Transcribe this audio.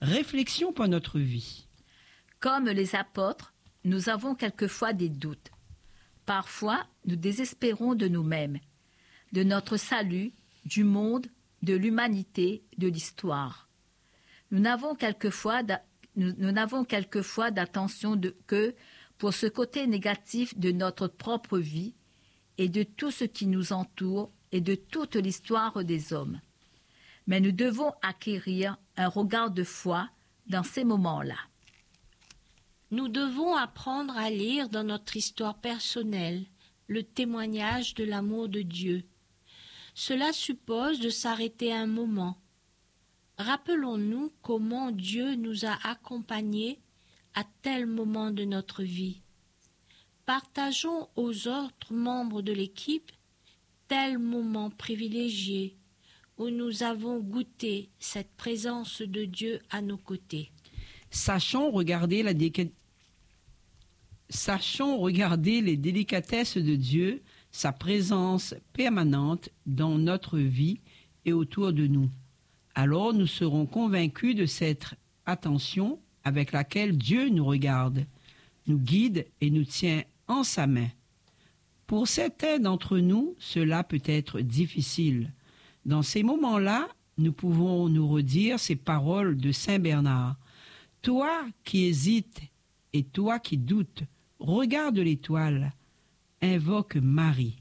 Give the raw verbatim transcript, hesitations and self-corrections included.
Réflexion pour notre vie. Comme les apôtres, nous avons quelquefois des doutes. Parfois, nous désespérons de nous-mêmes, de notre salut, du monde, de l'humanité, de l'histoire. Nous n'avons quelquefois, d'a- nous, nous n'avons quelquefois d'attention de, que pour ce côté négatif de notre propre vie et de tout ce qui nous entoure et de toute l'histoire des hommes. Mais nous devons acquérir un regard de foi dans ces moments-là. Nous devons apprendre à lire dans notre histoire personnelle le témoignage de l'amour de Dieu. Cela suppose de s'arrêter un moment. Rappelons-nous comment Dieu nous a accompagnés à tel moment de notre vie. Partageons aux autres membres de l'équipe tel moment privilégié où nous avons goûté cette présence de Dieu à nos côtés. Sachons regarder, la déca... Sachons regarder les délicatesses de Dieu, sa présence permanente dans notre vie et autour de nous. Alors nous serons convaincus de cette attention avec laquelle Dieu nous regarde, nous guide et nous tient en sa main. Pour certains d'entre nous, cela peut être difficile. Dans ces moments-là, nous pouvons nous redire ces paroles de Saint Bernard. « Toi qui hésites et toi qui doutes, regarde l'étoile, invoque Marie.